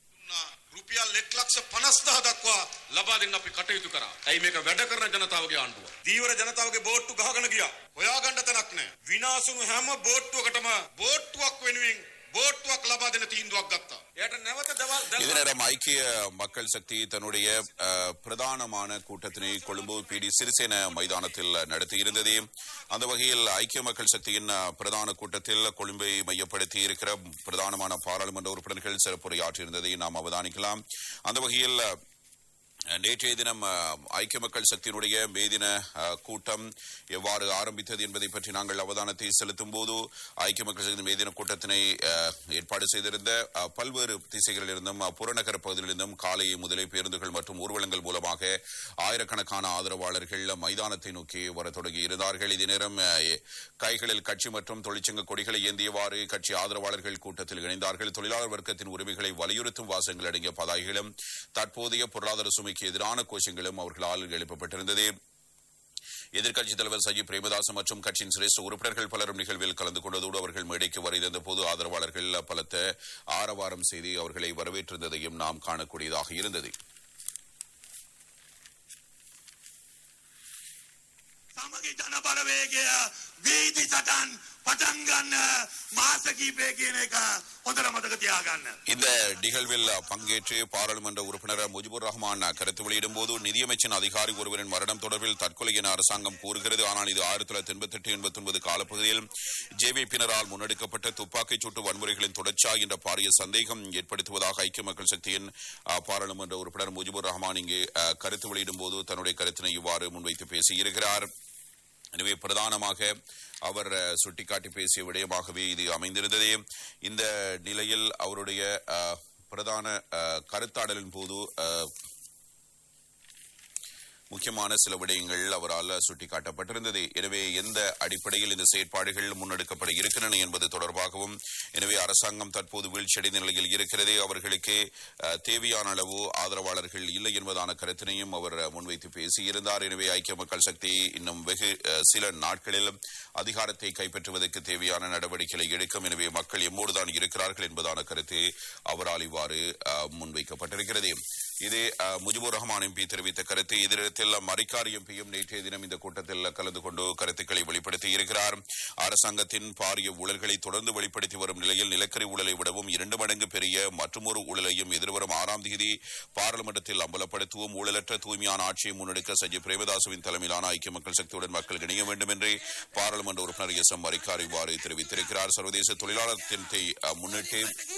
රුපියල් 1,50,000 දක්වා ලබා දෙන්න අපි කටයුතු කරා. ඇයි මේක වැඩ කරන ජනතාවගේ ආණ්ඩුව. දීවර ජනතාවගේ බෝට්ටු ගහගෙන ගියා. හොයාගන්න තැනක් නැහැ. විනාශුණු හැම බෝට්ටුවකටම බෝට්ටුවක් වෙනුවෙන් බෝට්ටුවක් ලබා දෙන්න තීන්දුවක් ගත්තා. එයාට නැවත இதனிடம் ஐக்கிய மக்கள் சக்தி தன்னுடைய பிரதானமான கூட்டத்தினை கொழும்பு பிடி சிறிசேன மைதானத்தில் நடத்தியிருந்தது. அந்த வகையில் ஐக்கிய மக்கள் சக்தியின் பிரதான கூட்டத்தில் கொழும்பை மையப்படுத்தி இருக்கிற பிரதானமான பாராளுமன்ற உறுப்பினர்கள் சிறப்புரையாற்றியிருந்ததை நாம் அவதானிக்கலாம். அந்த வகையில் நேற்றைய தினம் ஐக்கிய மக்கள் சக்தியினுடைய மேதின கூட்டம் எவ்வாறு ஆரம்பித்தது என்பதை பற்றி நாங்கள் அவதானத்தை செலுத்தும் போது ஐக்கிய மக்கள் சக்தி மேதின கூட்டத்தினை ஏற்பாடு செய்திருந்த பல்வேறு திசைகளிலிருந்தும் புறநகர் பகுதியிலிருந்தும் காலை முதலே பேருந்துகள் மற்றும் ஊர்வலங்கள் மூலமாக ஆயிரக்கணக்கான ஆதரவாளர்கள் மைதானத்தை நோக்கி வர தொடங்கி இருந்தார்கள். இதே நேரம் கைகளில் கட்சி மற்றும் தொழிற்சங்க கொடிகளை ஏந்தியவாறு கட்சி ஆதரவாளர்கள் கூட்டத்தில் இணைந்தார்கள். தொழிலாளர் வர்க்கத்தின் உரிமைகளை வலியுறுத்தும் வாசகங்கள் அடங்கிய பதாகைகளும் தற்போதைய பொருளாதார சுமைக்கு எதிரான கோஷங்களும் அவர்களால் எழுப்பப்பட்டிருந்தது. எதிர்க்கட்சித் தலைவர் சஜித் பிரேமதாச மற்றும் கட்சியின் சிரேஷ்ட உறுப்பினர்கள் பலரும் நிகழ்வில் கலந்து கொண்டதோடு அவர்கள் மேடைக்கு வருகின்ற போது ஆதரவாளர்கள் பலத்த ஆரவாரம் செய்து அவர்களை வரவேற்றிருந்ததையும் நாம் காணக்கூடியதாக இருந்தது. සමගි ජන බලවේගය වීදි සටන් පටන් ගන්න මාස කිහිපය කියන එක හොඳට මතක තියාගන්න. இந்த நிகழ்வில் பங்கேற்று பாராளுமன்ற உறுப்பினர் முஜிபுர் ரஹ்மான் கருத்து வெளியிடும் போது நிதியமைச்சின் அதிகாரி ஒருவரின் மரணம் தொடர்பில் தற்கொலை என அரசாங்கம் கூறுகிறது. ஆனால் இது 1988-89 காலப்பகுதியில் ஜேவிபியினரால் முன்னெடுக்கப்பட்ட துப்பாக்கிச் சூட்டு வன்முறைகளின் தொடர்ச்சியா என்ற பாரிய சந்தேகம் ஏற்படுத்துவதாக ஐக்கிய மக்கள் சக்தியின் பாராளுமன்ற உறுப்பினர் முஜிபுர் ரஹ்மான் இங்கே கருத்து வெளியிடும் போது தன்னுடைய கருத்தினை இவ்வாறு முன்வைத்து பேசியிருக்கிறார். எனவே பிரதானமாக அவர் சுட்டிக்காட்டி பேசிய விடயமாகவே இது அமைந்திருந்தது. இந்த நிலையில் அவருடைய பிரதான கருத்தாடலின் போது முக்கியமான சில விடயங்கள் அவரால் சுட்டிக்காட்டப்பட்டிருந்தது. எனவே எந்த அடிப்படையில் இந்த செயற்பாடுகள் முன்னெடுக்கப்பட இருக்கின்றன என்பது தொடர்பாகவும், எனவே அரசாங்கம் தற்போது வீழ்ச்சியடைந்த நிலையில் இருக்கிறது, அவர்களுக்கு தேவையான அளவு ஆதரவாளர்கள் இல்லை என்பதான கருத்தினையும் அவர் முன்வைத்து பேசியிருந்தார். எனவே ஐக்கிய மக்கள் சக்தி இன்னும் வெகு சில நாட்களில் அதிகாரத்தை கைப்பற்றுவதற்கு தேவையான நடவடிக்கைகளை எடுக்கும். எனவே மக்கள் எம்மோடுதான் இருக்கிறார்கள் என்பதான கருத்து அவரால் இவ்வாறு முன்வைக்கப்பட்டிருக்கிறது. இது முஜிபுர் ரஹ்மான் எம்பி தெரிவித்த கருத்து. எதிரிடத்தில் மரிக்கார் எம்பியும் நேற்றைய தினம் இந்த கூட்டத்தில் கலந்து கொண்டு கருத்துக்களை வெளிப்படுத்தி இருக்கிறார். அரசாங்கத்தின் பாரிய ஊழல்களை தொடர்ந்து வெளிப்படுத்தி வரும் நிலையில் நிலக்கரி ஊழலை விடவும் 2 மடங்கு பெரிய மற்றொரு ஊழலையும் எதிர்வரும் 6ஆம் தேதி பாராளுமன்றத்தில் அம்பலப்படுத்துவோம். ஊழலற்ற தூய்மையான ஆட்சியை முன்னெடுக்க சஜித் பிரேமதாசவின் தலைமையிலான ஐக்கிய மக்கள் சக்தியுடன் மக்கள் இணைய வேண்டும் என்று பாராளுமன்ற உறுப்பினர் எஸ் எம் மரிக்கார் இவ்வாறு தெரிவித்திருக்கிறார். சர்வதேச தொழிலாளர் தினத்தை முன்னிட்டு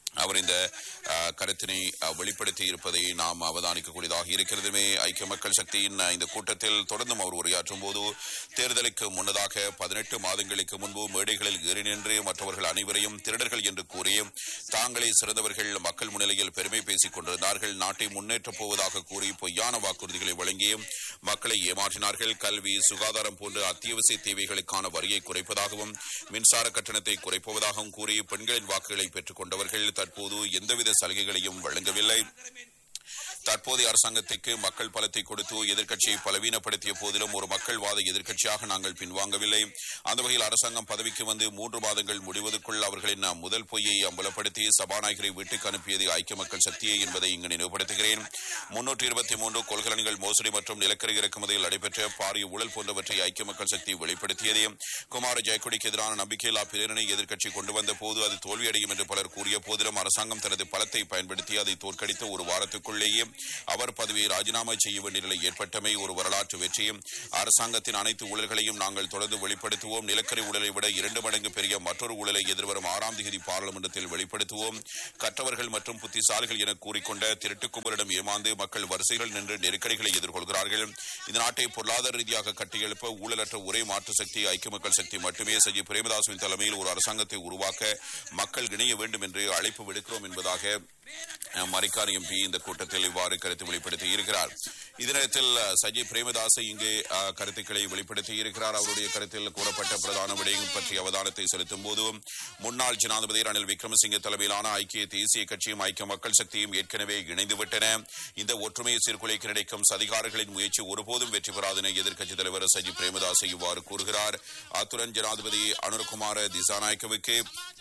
அவர் இந்த கருத்தினை வெளிப்படுத்தி இருப்பதை நாம் அவதானிக்கக்கூடியதாக இருக்கிறதுமே. ஐக்கிய மக்கள் சக்தியின் இந்த கூட்டத்தில் தொடர்ந்தும் அவர் உரையாற்றும் போது தேர்தலுக்கு முன்னதாக 18 மாதங்களுக்கு முன்பு மேடைகளில் ஏறி நின்று மற்றவர்கள் அனைவரையும் திருடர்கள் என்று கூறி தாங்களே சிறந்தவர்கள் மக்கள் முன்னிலையில் பெருமை பேசிக் கொண்டிருந்தார்கள். நாட்டை முன்னேற்றப் போவதாக கூறி பொய்யான வாக்குறுதிகளை வழங்கி மக்களை ஏமாற்றினார்கள். கல்வி, சுகாதாரம் போன்ற அத்தியாவசிய தேவைகளுக்கான வரியை குறைப்பதாகவும் மின்சார கட்டணத்தை குறைப்பதாகவும் கூறி பெண்களின் வாக்குகளை பெற்றுக் கொண்டவர்கள் தற்போது எந்தவித சலுகைகளையும் வழங்கவில்லை. தற்போதைய அரசாங்கத்திற்கு மக்கள் பலத்தை கொடுத்து எதிர்க்கட்சியை பலவீனப்படுத்திய போதிலும் ஒரு மக்கள் வாத எதிர்க்கட்சியாக நாங்கள் பின்வாங்கவில்லை. அந்த வகையில் அரசாங்கம் பதவிக்கு வந்து 3 மாதங்கள் முடிவதற்குள் அவர்களின் முதல் பொய்யை அம்பலப்படுத்தி சபாநாயகரை வீட்டுக்கு அனுப்பியது ஐக்கிய மக்கள் சக்தியை என்பதை இங்கு நினைவுபடுத்துகிறேன். 323 கொள்கலன்கள் மோசடி மற்றும் நிலக்கரி இறக்குமதியில் நடைபெற்ற பாரிய ஊழல் போன்றவற்றை ஐக்கிய மக்கள் சக்தி வெளிப்படுத்தியது. குமார ஜெயக்கொடிக்கு எதிரான நம்பிக்கையில்லா பிரேரணை எதிர்க்கட்சி கொண்டு வந்த போது அது தோல்வியடையும் என்று பலர் கூறிய போதிலும் அரசாங்கம் தனது பலத்தை பயன்படுத்தி அதை தோற்கடித்த ஒரு வாரத்துக்குள்ளேயே அவர் பதவியை ராஜினாமா செய்ய வேண்டிய நிலை ஏற்பட்டமை ஒரு வரலாற்று வெற்றியும். அரசாங்கத்தின் அனைத்து ஊழல்களையும் நாங்கள் தொடர்ந்து வெளிப்படுத்துவோம். நிலக்கரி ஊழலை விட 2 மடங்கு பெரிய மற்றொரு ஊழலை எதிர்வரும் 6ஆம் தேதி பாராளுமன்றத்தில் வெளிப்படுத்துவோம். கற்றவர்கள் மற்றும் புத்திசாலிகள் என கூறிக்கொண்ட திருட்டு கும்பலிடம் ஏமாந்து மக்கள் வரிசைகள் நின்று நெருக்கடிகளை எதிர்கொள்கிறார்கள். இந்த நாட்டை பொருளாதார ரீதியாக கட்டியெழுப்ப ஊழலற்ற ஒரே மாற்று சக்தி ஐக்கிய மக்கள் சக்தி மட்டுமே. சஜி பிரேமதாசுவின் தலைமையில் ஒரு அரசாங்கத்தை உருவாக்க மக்கள் இணைய வேண்டும் என்று அழைப்பு விடுக்கிறோம் என்பதாக மரிக்கார் எம்பி இந்த கூட்டத்தில் இவ்வாறு கருத்து வெளிப்படுத்தி இருக்கிறார். இதனத்தில் சஜி பிரேமதாசை இங்கு கருத்துக்களை வெளிப்படுத்தி இருக்கிறார். அவருடைய கருத்தில் கூறப்பட்ட பிரதான விடயம் பற்றி அவதானத்தை செலுத்தும் போது முன்னாள் ஜனாதிபதி ரணில் விக்ரமசிங்கே தலைமையிலான ஐக்கிய தேசிய கட்சியும் ஐக்கிய மக்கள் சக்தியும் ஏற்கனவே இணைந்துவிட்டன. இந்த ஒற்றுமையை சீர்குலைக்க நினைக்கும் சதிகாரர்களின் முயற்சி ஒருபோதும் வெற்றி பெறாது என எதிர்க்கட்சித் தலைவர் சஜி பிரேமதாசை இவ்வாறு கூறுகிறார். அத்துடன் ஜனாதிபதி அனுரகுமார திசாநாயக்கவுக்கு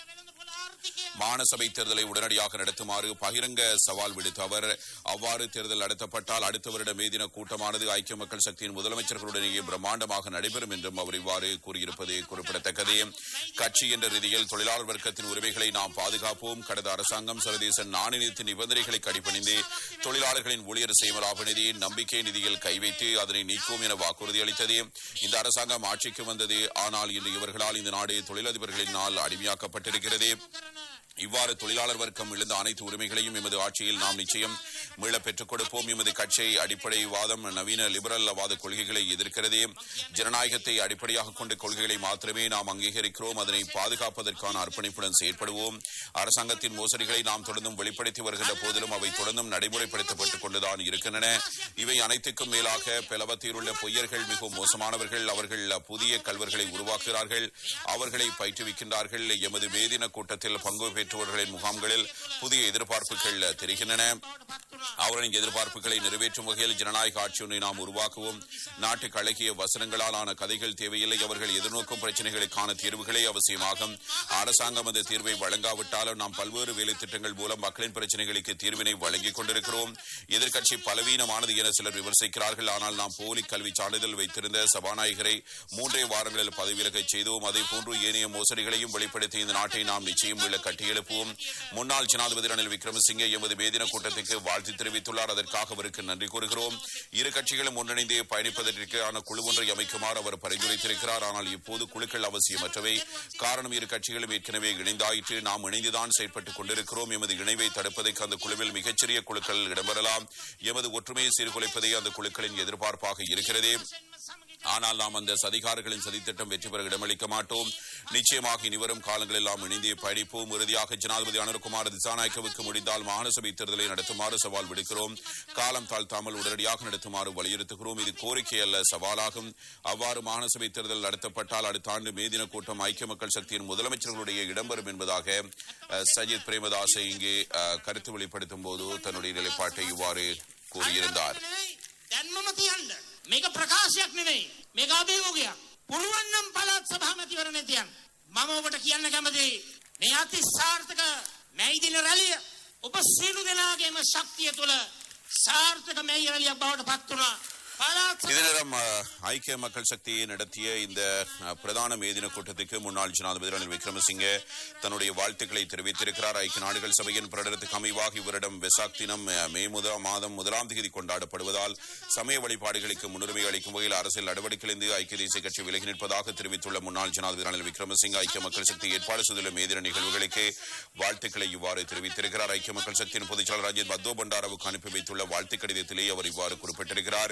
மாநசபை தேர்தலை உடனடியாக நடத்துமாறு பகிரங்க சவால் விடுத்த அவர் அவ்வாறு தேர்தல் நடத்தப்பட்டால் அடுத்த வருட மே தின கூட்டமானது ஐக்கிய மக்கள் சக்தியின் முதலமைச்சர்களுடனேயே பிரம்மாண்டமாக நடைபெறும் என்றும் அவர் இவ்வாறு கூறியிருப்பது குறிப்பிடத்தக்கது. கட்சி என்ற ரீதியில் தொழிலாளர் வர்க்கத்தின் உரிமைகளை நாம் பாதுகாப்போம். கடந்த அரசாங்கம் சர்வதேச நாணயத்தின் நிபந்தனைகளை கடிப்பணிந்து தொழிலாளர்களின் ஊழியர் சேமலாப நிதி நம்பிக்கை நிதியில் கை வைத்து அதனை நீக்குவோம் என வாக்குறுதி அளித்தது. இந்த அரசாங்கம் ஆட்சிக்கு வந்தது. ஆனால் இன்று இவர்களால் இந்த நாடு தொழிலதிபர்களினால் அடிமையாக்கப்பட்டிருக்கிறது. இவ்வாறு தொழிலாளர் வர்க்கம் இழந்த அனைத்து உரிமைகளையும் எமது ஆட்சியில் நாம் நிச்சயம் மீள பெற்றுக் கொடுப்போம். எமது கட்சி அடிப்படைவாதம் நவீன லிபரல் வாத கொள்கைகளை எதிர்க்கிறது. ஜனநாயகத்தை அடிப்படையாக கொண்ட கொள்கைகளை மாத்திரமே நாம் அங்கீகரிக்கிறோம். அதனை பாதுகாப்பதற்கான அர்ப்பணிப்புடன் செயற்படுவோம். அரசாங்கத்தின் மோசடிகளை நாம் தொடர்ந்தும் வெளிப்படுத்தி வருகின்ற போதிலும் அவை தொடர்ந்தும் நடைமுறைப்படுத்தப்பட்டுக் கொண்டுதான் இருக்கின்றன. இவை அனைத்துக்கும் மேலாக பெலவத்தில் உள்ள பொய்யர்கள் மிகவும் மோசமானவர்கள். அவர்கள் புதிய கல்வர்களை உருவாக்குகிறார்கள், அவர்களை பயிற்றுவிக்கின்றார்கள். எமது மேதின கூட்டத்தில் பங்கு பெற்றவர்களின் முகாம்களில் புதிய எதிர்பார்ப்புகள் தெரிகின்றன. அவர்களின் எதிர்பார்ப்புகளை நிறைவேற்றும் வகையில் ஜனநாயக ஆட்சி ஒன்றை நாம் உருவாக்குவோம். நாட்டுக்கு அழகிய வசனங்களால் ஆன கதைகள் தேவையில்லை. அவர்கள் எதிர்நோக்கும் பிரச்சனைகளுக்கான தீர்வுகளே அவசியமாகும். அரசாங்கம் அந்த தீர்வை வழங்காவிட்டாலும் நாம் பல்வேறு வேலை திட்டங்கள் மூலம் மக்களின் பிரச்சனைகளுக்கு தீர்வினை வழங்கிக் கொண்டிருக்கிறோம். எதிர்க்கட்சி பலவீனமானது என சிலர் விமர்சிக்கிறார்கள். ஆனால் நாம் போலி கல்வி சான்றிதழ் வைத்திருந்த சபாநாயகரை 3 வாரங்களில் பதவி விலகச் செய்தோம். அதே போன்று ஏனைய மோசடிகளையும் வெளிப்படுத்தி இந்த நாட்டை நாம் நிச்சயம் மீள கட்டியெழுப்புவோம். முன்னாள் ஜனாதிபதி ரணில் விக்ரமசிங்கே எமது மேதின கூட்டத்துக்கு வாழ்த்து தெரிவித்துள்ளார். அதற்காக அவருக்கு நன்றி கூறுகிறோம். இரு கட்சிகளும் ஒன்றிணைந்து பயணிப்பதற்கான குழு ஒன்றை அமைக்குமாறு அவர் பரிந்துரைத்திருக்கிறார். ஆனால் இப்போது குழுக்கள் அவசியமற்றவை. காரணம் இரு கட்சிகளும் ஏற்கனவே இணைந்தாயிற்று. நாம் இணைந்துதான் செயற்பட்டுக் கொண்டிருக்கிறோம். எமது இணைவை தடுப்பதற்கு அந்த குழுவில் மிகச்சிறிய குழுக்கள் இடம்பெறலாம். எமது ஒற்றுமையை சீர்குலைப்பதே அந்த குழுக்களின் எதிர்பார்ப்பாக இருக்கிறது. ஆனால் நாம் அந்த சதிகாரர்களின் சதித்திட்டம் வெற்றி பெற இடமளிக்க மாட்டோம். நிச்சயமாக இனிவரும் காலங்களில் நாம் இணைந்தே பயணிப்போம். இறுதியாக ஜனாதிபதி அனுரகுமார திசாநாயக்கவுக்கு முடிந்தால் மாகாண சபை தேர்தலை நடத்துமாறு சவால் விடுக்கிறோம். காலம் தாழ்த்தாமல் உடனடியாக நடத்துமாறு வலியுறுத்துகிறோம். இது கோரிக்கை அல்ல, சவாலாகும். அவ்வாறு மாகாண சபை தேர்தல் நடத்தப்பட்டால் அடுத்த ஆண்டு மே தின கூட்டம் ஐக்கிய மக்கள் சக்தியின் முதலமைச்சர்களுடைய இடம்பெறும் என்பதாக சஜித் பிரேமதாசை இங்கே கருத்து வெளிப்படுத்தும் போது தன்னுடைய நிலைப்பாட்டை இவ்வாறு கூறியிருந்தார். මේක ප්‍රකාශයක් නෙවෙයි, මේක අභියෝගයක්. පුළුවන් නම් පළාත් සභා මැතිවරණේ තියන්න. මම ඔබට කියන්න කැමතියි මේ අති සාර්ථක මැයි දින රැළිය ඔබ සියලු දෙනාගේම ශක්තිය තුළ සාර්ථක මැයි රැළියක් බවට පත් වුණා. இதனிடம் ஐக்கிய மக்கள் சக்தி நடத்திய இந்த பிரதான மேதின கூட்டத்துக்கு முன்னாள் ஜனாதிபதி ரணில் விக்ரமசிங்கே தன்னுடைய வாழ்த்துக்களை தெரிவித்திருக்கிறார். ஐக்கிய நாடுகள் சபையின் பிரகடனத்துக்கு அமைவாக இவரிடம் வெசாக் தினம் மே மாதம் 1ஆம் தேதி கொண்டாடப்படுவதால் சமய வழிபாடுகளுக்கு முன்னுரிமை அளிக்கும் வகையில் அரசியல் நடவடிக்கையிலிருந்து ஐக்கிய தேசிய கட்சி விலகி நிற்பதாக தெரிவித்துள்ள முன்னாள் ஜனாதிபதி ரணில் விக்ரமசிங்கே ஐக்கிய மக்கள் சக்தி ஏற்பாடு செய்துள்ள மேதின நிகழ்வுகளுக்கு வாழ்த்துக்களை இவ்வாறு தெரிவித்திருக்கிறார். ஐக்கிய மக்கள் சக்தியின் பொதுச்செயலாளர் ராஜேந்திர பத்தோ பண்டாரவுக்கு அனுப்பி வைத்துள்ள வாழ்த்து கடிதத்திலே அவர் இவ்வாறு குறிப்பிட்டிருக்கிறார்.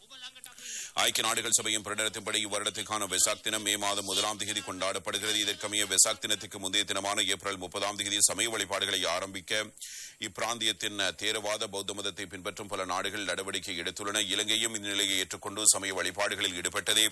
ஐக்கிய நாடுகள் சபையின் பிரகடனத்தின்படி இவ்வருடத்துக்கான வெசாக் தினம் மே மாதம் 1ஆம் தேதி கொண்டாடப்படுகிறது. இதற்கமைய வெசாக் தினத்துக்கு முந்தைய தினமான ஏப்ரல் 30ஆம் தேதி சமய வழிபாடுகளை ஆரம்பிக்க இப்பிராந்தியத்தின் தேரவாத பௌத்த மதத்தை பின்பற்றும் பல நாடுகள் நடவடிக்கை எடுத்துள்ளன. இலங்கையும் இந்நிலையை ஏற்றுக்கொண்டு சமய வழிபாடுகளில் ஈடுபட்டது.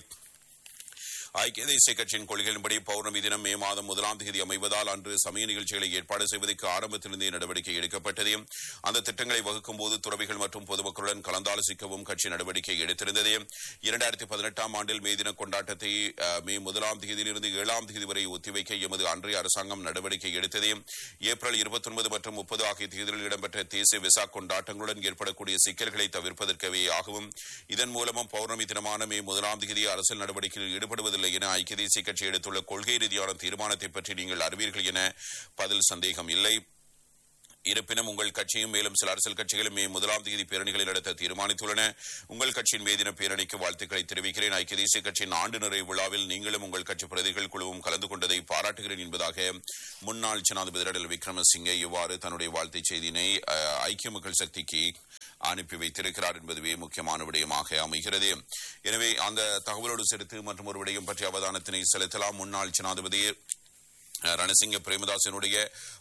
ஐக்கிய தேசிய கட்சியின் கொள்கைகளின்படி பௌர்ணமி தினம் மே மாதம் 1ஆம் தேதி அமைவதால் அன்று சமய நிகழ்ச்சிகளை ஏற்பாடு செய்வதற்கு ஆரம்பத்திலிருந்தே நடவடிக்கை எடுக்கப்பட்டது. அந்த திட்டங்களை வகுக்கும் போது துறவிகள் மற்றும் பொதுமக்களுடன் கலந்தாலோசிக்கவும் கட்சி நடவடிக்கை எடுத்திருந்தது. 2018ஆம் ஆண்டில் மே தின கொண்டாட்டத்தை மே 1ஆம் தேதியிலிருந்து 7ஆம் தேதி வரை ஒத்திவைக்க எமது அன்றைய அரசாங்கம் நடவடிக்கை எடுத்தது. ஏப்ரல் 29 மற்றும் 30 ஆகிய தேதிகளில் இடம்பெற்ற தேசிய வெசாக் கொண்டாட்டங்களுடன் ஏற்படக்கூடிய சிக்கல்களை தவிர்ப்பதற்கவே ஆகவும் இதன் மூலமும் பௌர்ணமி தினமான மே 1ஆம் தேதி அரசியல் நடவடிக்கையில் ஈடுபடுவதில்லை என ஐக்கிய தேசிய கட்சி எடுத்துள்ள கொள்கை ரீதியான தீர்மானத்தை பற்றி நீங்கள் அறிவீர்கள் என பதில் சந்தேகம் இல்லை. இருப்பினும் உங்கள் கட்சியும் மேலும் சில அரசியல் கட்சிகளும் மே 1ஆம் தேதி பேரணிகளை நடத்த தீர்மானித்துள்ளன. உங்கள் கட்சியின் மேதின பேரணிக்கு வாழ்த்துக்களை தெரிவிக்கிறேன். ஐக்கிய தேசிய கட்சியின் ஆண்டு நிறைவு விழாவில் நீங்களும் உங்கள் கட்சி பிரதிகள் குழுவும் கலந்து கொண்டதை பாராட்டுகிறேன் என்பதாக முன்னாள் ஜனாதிபதி ரணில் விக்ரமசிங்கே இவ்வாறு தன்னுடைய வாழ்த்துச் செய்தியினை ஐக்கிய மக்கள் சக்திக்கு அனுப்பி வைத்திருக்கிறார் என்பதுவே முக்கியமான விடயமாக அமைகிறது. எனவே அந்த தகவலோடு சேர்த்து மற்றும் ஒரு விடயம் பற்றிய அவதானத்தினை செலுத்தலாம். முன்னாள் ஜனாதிபதி ரணசிங்க பிரேமதாசனுடைய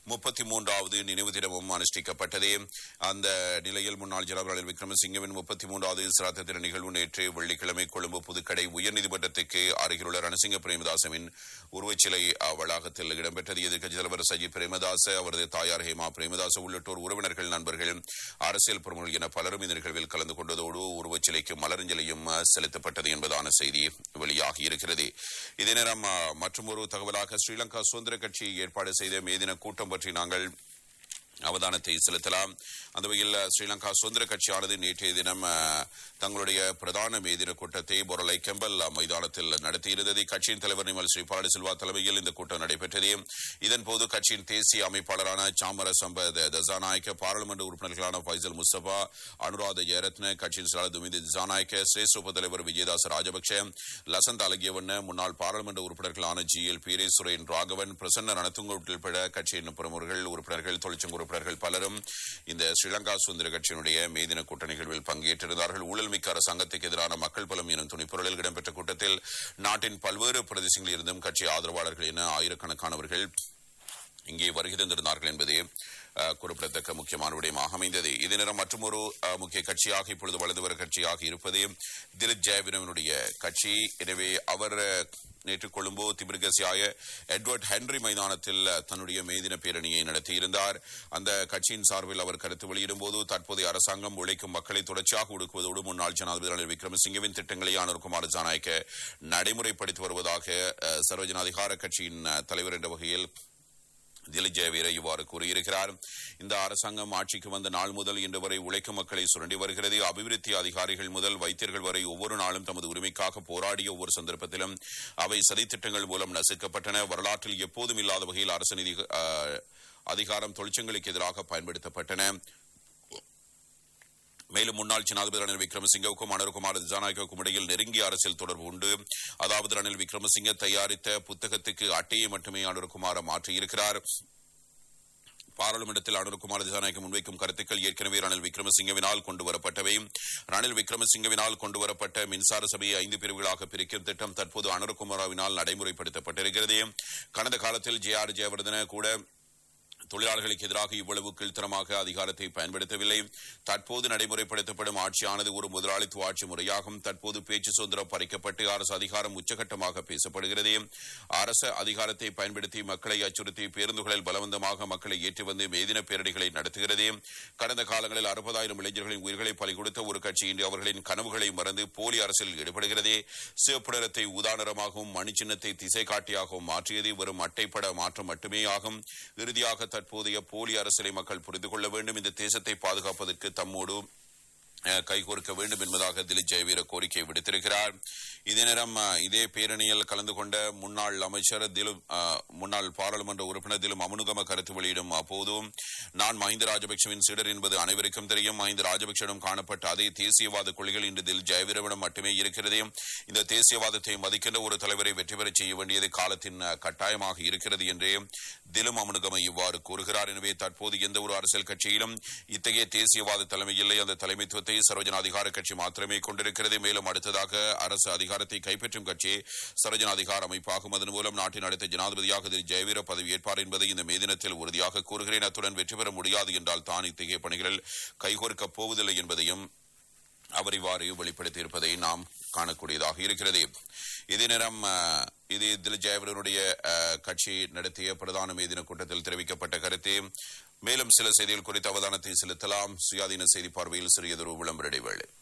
33வது நினைவு தினமும் அனுஷ்டிக்கப்பட்டது. அந்த நிலையில் முன்னாள் ஜனாதிபதி ரணில் விக்ரமசிங்கவின் 33வது சிராத்த தின நிகழ்வு நேற்று வெள்ளிக்கிழமை கொழும்பு புதுக்கடை உயர்நீதிமன்றத்துக்கு அருகிலுள்ள ரணசிங்க பிரேமதாசவின் உருவச்சிலை வளாகத்தில் இடம்பெற்றது. எதிர்க்கட்சித் தலைவர் சஜித் பிரேமதாச, அவரது தாயார் ஹேமா பிரேமதாச உள்ளிட்டோர் உறவினர்கள், நண்பர்கள், அரசியல் பிரமுகர்கள் என பலரும் இந்த நிகழ்வில் கலந்து கொண்டதோடு உருவச்சிலைக்கு மலரஞ்சலியும் செலுத்தப்பட்டது என்பதான செய்தி வெளியாகி இருக்கிறது. இதே நேரம் மற்றொரு தகவலாக ஸ்ரீலங்கா சுதந்திர கட்சி ஏற்பாடு செய்த மேதின கூட்டம் பற்றி நாங்கள் அவதானத்தை செலுத்தலாம். அந்த வகையில் ஸ்ரீலங்கா சுதந்திர கட்சியானது நேற்றைய தினம் தங்களுடைய பிரதான மேதின கூட்டத்தை பொரலை கெம்பல் மைதானத்தில் நடத்தியிருந்தது. கட்சியின் தலைவர் நிமல் ஸ்ரீபால சில்வா தலைமையில் இந்த கூட்டம் நடைபெற்றது. இதன்போது கட்சியின் தேசிய அமைப்பாளரான சாமர சம்பத் தசாநாயக்க, பாராளுமன்ற உறுப்பினர்களான பைசல் முஸ்தபா, அனுராத ஜெயரத்ன, கட்சியின் செயலாளர் துமிந்த திசாநாயக்க, சிரேஷ்ட உப தலைவர் விஜயதாச ராஜபக்ஷ, லசந்த் அலகியவண்ண, முன்னாள் பாராளுமன்ற உறுப்பினர்களான GL பீரே, சுரேன் ராகவன், பிரசன்ன ரணத்துங்க உட்பட கட்சியின் பிரமுகர்கள், உறுப்பினர்கள், தொழிற்சங்க உறுப்பினர்கள் பலரும் இந்த ஸ்ரீலங்கா சுதந்திர கட்சியினுடைய மேதின கூட்ட நிகழ்வில் பங்கேற்றிருந்தார்கள். ஊழல் மிக்க அரசாங்கத்துக்கு எதிரான மக்கள் பலம் எனும் துணிப்பொருளில் இடம்பெற்ற கூட்டத்தில் நாட்டின் பல்வேறு பிரதேசங்களில் இருந்தும் கட்சி ஆதரவாளர்கள் என ஆயிரக்கணக்கானவர்கள் இங்கே வருகை தந்திருந்தார்கள் என்பதே குறிப்பிடத்தக்க முக்கியமான விடயமாக அமைந்தது. இதே நேரம் மற்றொரு முக்கிய கட்சியாக இப்பொழுது வளர்ந்து வரும் கட்சியாக இருப்பது திலித் ஜெயவீரனுடைய கட்சி. எனவே அவர் நேற்று கொழும்பு திபிர்கசியாய எட்வர்ட் ஹென்ரி மைதானத்தில் தன்னுடைய மேதின பேரணியை நடத்தியிருந்தார். அந்த கட்சியின் சார்பில் அவர் கருத்து வெளியிடும் போது தற்போதைய அரசாங்கம் உழைக்கும் மக்களை தொடர்ச்சியாக ஒடுக்குவதோடு முன்னாள் ஜனாதிபதி ரணில் விக்ரமசிங்கவின் திட்டங்களை அனுர்குமார் திசாநாயக்க நடைமுறைப்படுத்தி வருவதாக சர்வஜன அதிகார கட்சியின் தலைவர் என்ற வகையில் திலித் ஜெயவீர இவ்வாறு கூறியிருக்கிறார். இந்த அரசாங்கம் ஆட்சிக்கு வந்த நாள் முதல் இன்று வரை உழைக்கும் மக்களை சுரண்டி வருகிறது. அபிவிருத்தி அதிகாரிகள் முதல் வைத்தியர்கள் வரை ஒவ்வொரு நாளும் தமது உரிமைக்காக போராடிய ஒவ்வொரு சந்தர்ப்பத்திலும் அவை சதித்திட்டங்கள் மூலம் நசுக்கப்பட்டன. வரலாற்றில் எப்போதும் இல்லாத வகையில் அரசு நிதி அதிகாரம் தொழிற்சங்களுக்கு எதிராக பயன்படுத்தப்பட்டன. மேலும் முன்னாள் ஜனாதிபதி ரணில் விக்ரமசிங்கவுக்கும் அனுர்குமார் திசாநாயக்கவுக்கும் இடையில் நெருங்கிய அரசியல் தொடர்பு உண்டு. அதாவது ரணில் விக்ரமசிங்க தயாரித்த புத்தகத்துக்கு அட்டையை மட்டுமே அனுர்குமார் மாற்றியிருக்கிறார். பாராளுமன்றத்தில் அனுர்குமார் திசாநாயக்க முன்வைக்கும் கருத்துக்கள் ஏற்கனவே ரணில் விக்ரமசிங்கவினால் கொண்டுவரப்பட்டவை. ரணில் விக்ரமசிங்கவினால் கொண்டுவரப்பட்ட மின்சார சபையை 5 பிரிவுகளாக பிரிக்கும் திட்டம் தற்போது அனுர்குமாராவினால் நடைமுறைப்படுத்தப்பட்டிருக்கிறது. கடந்த காலத்தில் JR ஜெயவர்தன கூட தொழிலாளர்களுக்கு எதிராக இவ்வளவு கீழ்த்தரமாக அதிகாரத்தை பயன்படுத்தவில்லை. தற்போது நடைமுறைப்படுத்தப்படும் ஆட்சியானது ஒரு முதலாளித்துவ ஆட்சி முறையாகும். தற்போது பேச்சு சுதந்திரம் பறிக்கப்பட்டு அரசு அதிகாரம் உச்சகட்டமாக பேசப்படுகிறது. அரசு அதிகாரத்தை பயன்படுத்தி மக்களை அச்சுறுத்தி பேருந்துகளில் பலவந்தமாக மக்களை ஏற்றி வந்து மேதின பேரணிகளை நடத்துகிறது. கடந்த காலங்களில் 60,000 இளைஞர்களின் உயிர்களை பலி கொடுத்த ஒரு கட்சி இன்று அவர்களின் கனவுகளை மறந்து போலி அரசியல் ஈடுபடுகிறது. சிவப்பு நிறத்தை ஊதா நிறமாகவும் மணி சின்னத்தை திசை காட்டியாகவும் மாற்றியது வெறும் அட்டைப்பட மாற்றம் மட்டுமே ஆகும். இறுதியாக தற்போதைய போலி அரசியலை மக்கள் புரிந்து கொள்ள வேண்டும். இந்த தேசத்தை பாதுகாப்பதற்கு தம்மோடு கைகோர்க்க வேண்டும் என்பதாக திலீப் ஜெயவீர கோரிக்கை விடுத்திருக்கிறார். இதே நேரம் இதே பேரணியில் கலந்து கொண்ட முன்னாள் அமைச்சர் முன்னாள் பாராளுமன்ற உறுப்பினர் திலும் அமுனுகம கருத்து வெளியிடும் அப்போதும் நான் மஹிந்த ராஜபக்சவின் சீடர் என்பது அனைவருக்கும் தெரியும். மஹிந்த ராஜபக்சவிடம் காணப்பட்ட அதே தேசியவாத கொள்கைகள் இன்று தில் ஜெயவீரவிடம் மட்டுமே இருக்கிறது. இந்த தேசியவாதத்தை மதிக்கின்ற ஒரு தலைவரை வெற்றி பெற செய்ய வேண்டியது காலத்தின் கட்டாயமாக இருக்கிறது என்றே திலும் அமுனுகம இவ்வாறு கூறுகிறார். எனவே தற்போது எந்த ஒரு அரசியல் கட்சியிலும் இத்தகைய தேசியவாத தலைமை இல்லை. அந்த தலைமைத்துவத்தை சரோஜன அதிகார கட்சி மாத்திரமே கொண்டிருக்கிறது. மேலும் அடுத்ததாக அரசு அதிகாரத்தை கைப்பற்றும் கட்சி சரோஜன அதிகார அமைப்பாகும். அதன் மூலம் நாட்டின் அடுத்த ஜனாதிபதியாக ஜெயவீர பதவியேற்பார் என்பதை இந்த மே தினத்தில் உறுதியாக கூறுகிறேன். அத்துடன் வெற்றி பெற முடியாது என்றால் தான் இத்தகைய பணிகளில் கைகோர்க்கப் போவதில்லை என்பதையும் அவர் இவ்வாறு வெளிப்படுத்தியிருப்பதை நாம் காணக்கூடியதாக இருக்கிறது. இதே நேரம் இது திலீப் ஜெயவீரனுடைய கட்சி நடத்திய பிரதான மே தின கூட்டத்தில் தெரிவிக்கப்பட்ட கருத்து. மேலும் சில செய்திகள் குறித்த அவதானத்தை செலுத்தலாம். சுயாதீன செய்தி பார்வையில் சிறியதொரு விளம்பர இடைவேளை.